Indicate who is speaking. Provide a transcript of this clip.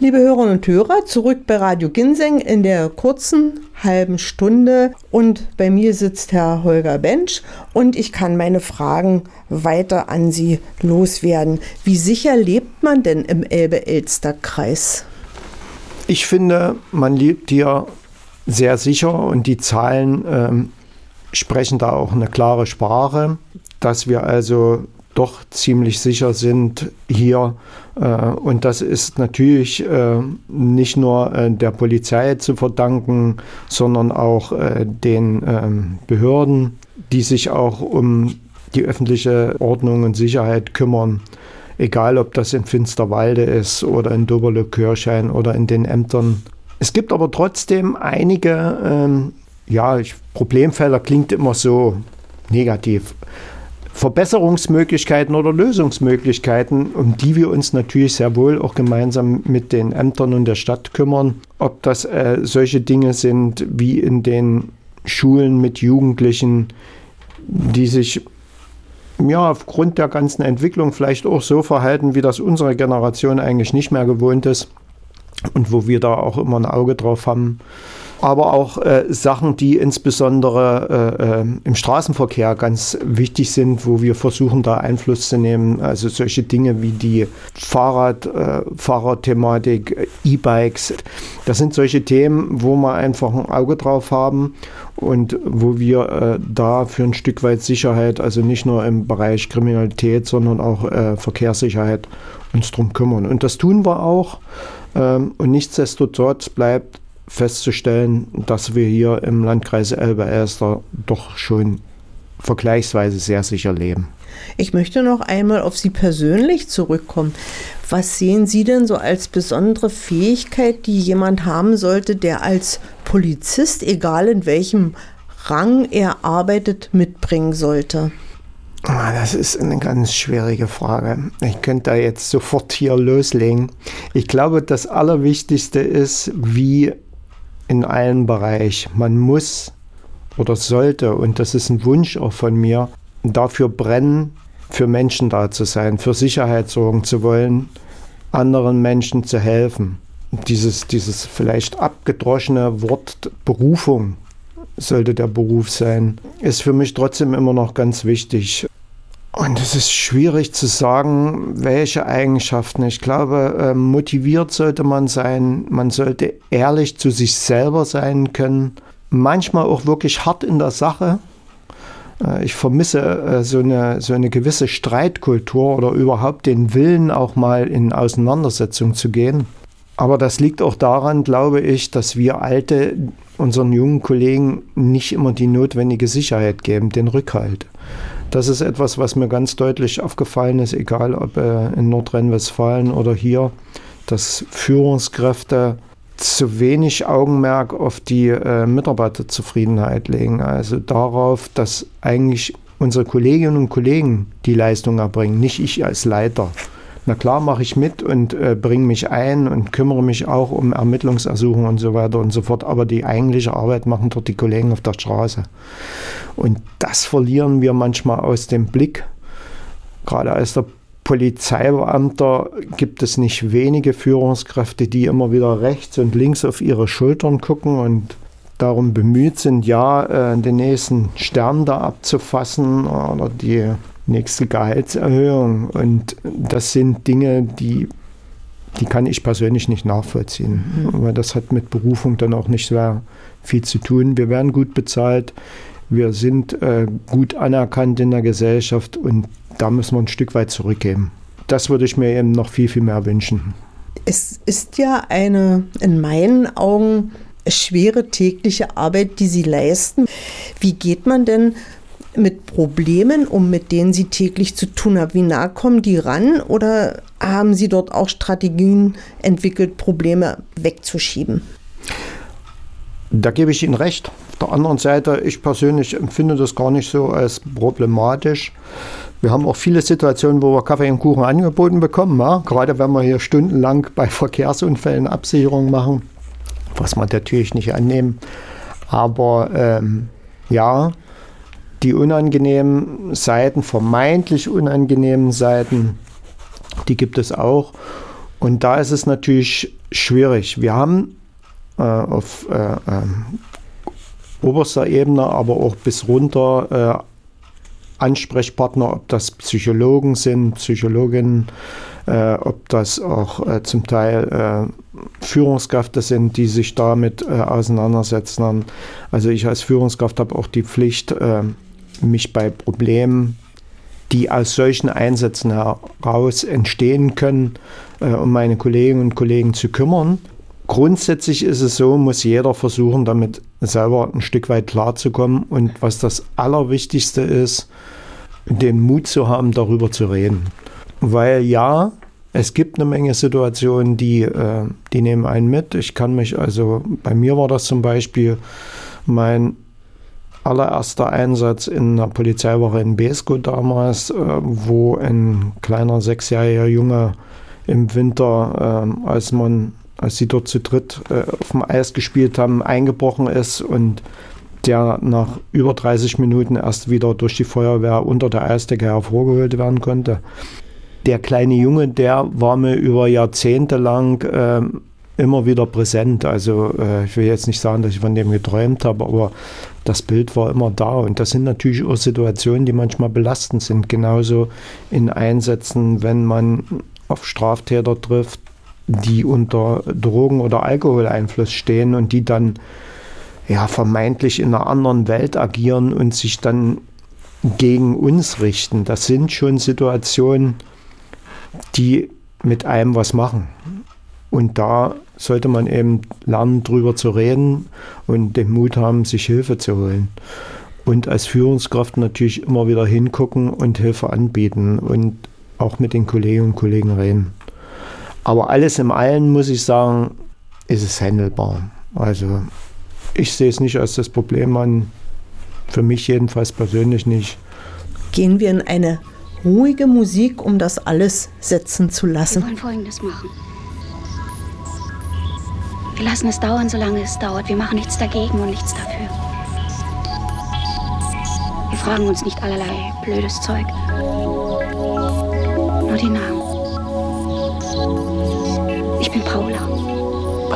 Speaker 1: Liebe Hörerinnen und Hörer, zurück bei Radio Ginseng in der kurzen halben Stunde und bei mir sitzt Herr Holger Bentsch und ich kann meine Fragen weiter an Sie loswerden. Wie sicher lebt man denn im Elbe-Elster-Kreis?
Speaker 2: Ich finde, man lebt hier sehr sicher und die Zahlen sprechen da auch eine klare Sprache, dass wir also doch ziemlich sicher sind hier. Und das ist natürlich nicht nur der Polizei zu verdanken, sondern auch den Behörden, die sich auch um die öffentliche Ordnung und Sicherheit kümmern. Egal, ob das in Finsterwalde ist oder in Doberle-Kirchhain oder in den Ämtern. Es gibt aber trotzdem einige Problemfelder, klingt immer so negativ. Verbesserungsmöglichkeiten oder Lösungsmöglichkeiten, um die wir uns natürlich sehr wohl auch gemeinsam mit den Ämtern und der Stadt kümmern. Ob das solche Dinge sind wie in den Schulen mit Jugendlichen, die sich aufgrund der ganzen Entwicklung vielleicht auch so verhalten, wie das unsere Generation eigentlich nicht mehr gewohnt ist und wo wir da auch immer ein Auge drauf haben. Aber auch Sachen, die insbesondere im Straßenverkehr ganz wichtig sind, wo wir versuchen, da Einfluss zu nehmen. Also solche Dinge wie die Fahrradthematik, E-Bikes. Das sind solche Themen, wo wir einfach ein Auge drauf haben und wo wir da für ein Stück weit Sicherheit, also nicht nur im Bereich Kriminalität, sondern auch Verkehrssicherheit uns drum kümmern. Und das tun wir auch. Und nichtsdestotrotz bleibt festzustellen, dass wir hier im Landkreis Elbe-Elster doch schon vergleichsweise sehr sicher leben.
Speaker 1: Ich möchte noch einmal auf Sie persönlich zurückkommen. Was sehen Sie denn so als besondere Fähigkeit, die jemand haben sollte, der als Polizist, egal in welchem Rang er arbeitet, mitbringen sollte?
Speaker 2: Das ist eine ganz schwierige Frage. Ich könnte da jetzt sofort hier loslegen. Ich glaube, das Allerwichtigste ist, wie in allen Bereichen. Man muss oder sollte, und das ist ein Wunsch auch von mir, dafür brennen, für Menschen da zu sein, für Sicherheit sorgen zu wollen, anderen Menschen zu helfen. Dieses vielleicht abgedroschene Wort Berufung sollte der Beruf sein, ist für mich trotzdem immer noch ganz wichtig. Und es ist schwierig zu sagen, welche Eigenschaften. Ich glaube, motiviert sollte man sein. Man sollte ehrlich zu sich selber sein können. Manchmal auch wirklich hart in der Sache. Ich vermisse so eine gewisse Streitkultur oder überhaupt den Willen, auch mal in Auseinandersetzung zu gehen. Aber das liegt auch daran, glaube ich, dass wir Alte unseren jungen Kollegen nicht immer die notwendige Sicherheit geben, den Rückhalt. Das ist etwas, was mir ganz deutlich aufgefallen ist, egal ob in Nordrhein-Westfalen oder hier, dass Führungskräfte zu wenig Augenmerk auf die Mitarbeiterzufriedenheit legen. Also darauf, dass eigentlich unsere Kolleginnen und Kollegen die Leistung erbringen, nicht ich als Leiter. Na klar mache ich mit und bringe mich ein und kümmere mich auch um Ermittlungsersuchungen und so weiter und so fort. Aber die eigentliche Arbeit machen dort die Kollegen auf der Straße. Und das verlieren wir manchmal aus dem Blick. Gerade als der Polizeibeamter gibt es nicht wenige Führungskräfte, die immer wieder rechts und links auf ihre Schultern gucken und darum bemüht sind, den nächsten Stern da abzufassen oder die nächste Gehaltserhöhung. Und das sind Dinge, die kann ich persönlich nicht nachvollziehen. Weil das hat mit Berufung dann auch nicht sehr viel zu tun. Wir werden gut bezahlt, wir sind gut anerkannt in der Gesellschaft und da müssen wir ein Stück weit zurückgeben. Das würde ich mir eben noch viel, viel mehr wünschen.
Speaker 1: Es ist ja eine, in meinen Augen, schwere tägliche Arbeit, die Sie leisten. Wie geht man denn mit Problemen mit denen Sie täglich zu tun haben? Wie nah kommen die ran oder haben Sie dort auch Strategien entwickelt, Probleme wegzuschieben?
Speaker 2: Da gebe ich Ihnen recht. Auf der anderen Seite, ich persönlich empfinde das gar nicht so als problematisch. Wir haben auch viele Situationen, wo wir Kaffee und Kuchen angeboten bekommen. Ja? Gerade wenn wir hier stundenlang bei Verkehrsunfällen Absicherung machen, was wir natürlich nicht annehmen. Aber die unangenehmen Seiten, vermeintlich unangenehmen Seiten, die gibt es auch. Und da ist es natürlich schwierig. Wir haben auf oberster Ebene, aber auch bis runter Ansprechpartner, ob das Psychologen sind, Psychologinnen, ob das auch zum Teil Führungskräfte sind, die sich damit auseinandersetzen. Also ich als Führungskraft habe auch die Pflicht, mich bei Problemen, die aus solchen Einsätzen heraus entstehen können, um meine Kolleginnen und Kollegen zu kümmern. Grundsätzlich ist es so, muss jeder versuchen, damit selber ein Stück weit klarzukommen. Und was das Allerwichtigste ist, den Mut zu haben, darüber zu reden. Weil ja, es gibt eine Menge Situationen, die nehmen einen mit. Ich kann mich also, bei mir war das zum Beispiel mein allererster Einsatz in einer Polizeiwache in Beeskow damals, wo ein kleiner 6-jähriger Junge im Winter, als sie dort zu dritt auf dem Eis gespielt haben, eingebrochen ist und der nach über 30 Minuten erst wieder durch die Feuerwehr unter der Eisdecke hervorgeholt werden konnte. Der kleine Junge, der war mir über Jahrzehnte lang immer wieder präsent. Also ich will jetzt nicht sagen, dass ich von dem geträumt habe, aber das Bild war immer da. Und das sind natürlich auch Situationen, die manchmal belastend sind. Genauso in Einsätzen, wenn man auf Straftäter trifft, die unter Drogen- oder Alkoholeinfluss stehen und die dann ja vermeintlich in einer anderen Welt agieren und sich dann gegen uns richten. Das sind schon Situationen, die mit einem was machen. Und da sollte man eben lernen, drüber zu reden und den Mut haben, sich Hilfe zu holen. Und als Führungskraft natürlich immer wieder hingucken und Hilfe anbieten und auch mit den Kolleginnen und Kollegen reden. Aber alles im Allen, muss ich sagen, ist es handelbar. Also ich sehe es nicht als das Problem an, für mich jedenfalls persönlich nicht.
Speaker 1: Gehen wir in eine ruhige Musik, um das alles setzen zu lassen.
Speaker 3: Wir wollen Folgendes machen. Wir lassen es dauern, solange es dauert. Wir machen nichts dagegen und nichts dafür. Wir fragen uns nicht allerlei blödes Zeug. Nur die Namen.